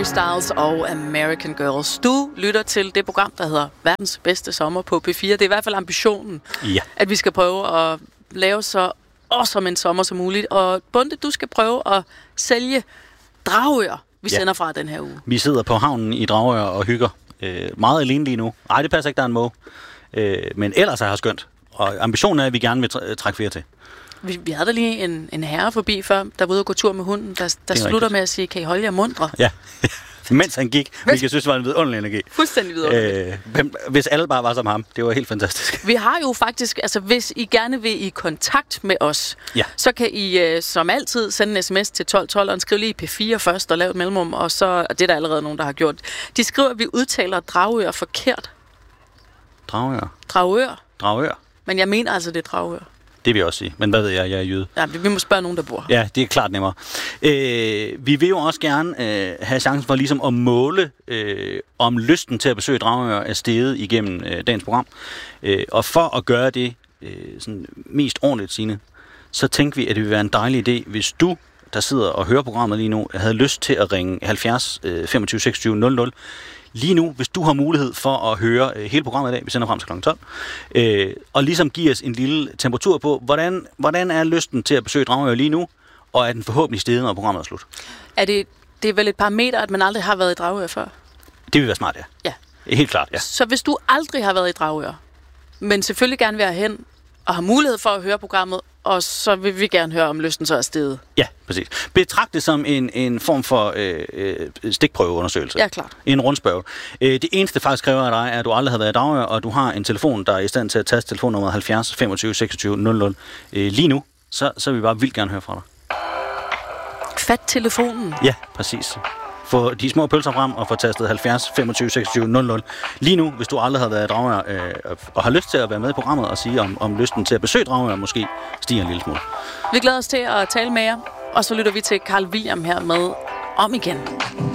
Styles og American Girls. Du lytter til det program, der hedder Verdens bedste sommer på P4. Det er i hvert fald ambitionen, at vi skal prøve at lave så awesome en sommer som muligt. Og Bonde, du skal prøve at sælge Dragør, vi sender fra den her uge. Vi sidder på havnen i Dragør og hygger. Meget alene lige nu. Nej, det passer ikke, der er en måge. Men ellers er det skønt. Og ambitionen er, at vi gerne vil trække flere til. Vi havde da lige en herre forbi før, der var ude og gå tur med hunden, der slutter med at sige, kan I holde jer mundre? Ja, mens han gik, hvilket synes var en vidunderlig energi. Fuldstændig vidunderlig. Hvis alle bare var som ham, det var helt fantastisk. Vi har jo faktisk, altså hvis I gerne vil i kontakt med os, så kan I som altid sende en sms til 1212 og skrive lige P4 først og lave et mellemrum, og så, og det er der allerede nogen, der har gjort. De skriver, at vi udtaler Dragør forkert. Dragør. Men jeg mener altså, det er Dragør. Det vil jeg også sige. Men hvad ved jeg er jøde. Ja, vi må spørge nogen, der bor. Ja, det er klart nemmere. Vi vil jo også gerne have chancen for ligesom at måle, om lysten til at besøge Dragør er steget igennem dagens program. Og for at gøre det sådan mest ordentligt, Signe, så tænkte vi, at det ville være en dejlig idé, hvis du, der sidder og hører programmet lige nu, havde lyst til at ringe 70 25 26 00. Lige nu, hvis du har mulighed for at høre hele programmet i dag, vi sender frem til kl. 12, og ligesom give os en lille temperatur på, hvordan er lysten til at besøge Dragør lige nu, og er den forhåbentlig steget, når programmet er slut? Det er vel et parameter, at man aldrig har været i Dragør før? Det vil være smart, ja. Helt klart, ja. Så hvis du aldrig har været i Dragør, men selvfølgelig gerne vil hen og har mulighed for at høre programmet, og så vil vi gerne høre, om lysten så er steget. Ja, præcis. Betragt det som en form for stikprøveundersøgelse. Ja, klart. En rundspørge. Det eneste faktisk kræver af dig, er, at du aldrig har været i Dragør, og du har en telefon, der er i stand til at taste telefonnummeret 70 25 26 00. Lige nu, så vil vi bare vildt gerne høre fra dig. Fat telefonen. Ja, præcis. Få de små pølser frem og få tastet 70 25 26 00. Lige nu, hvis du aldrig har været i Dragør og har lyst til at være med i programmet og sige, om lysten til at besøge Dragør måske stiger en lille smule. Vi glæder os til at tale med jer, og så lytter vi til Carl William her med Om igen.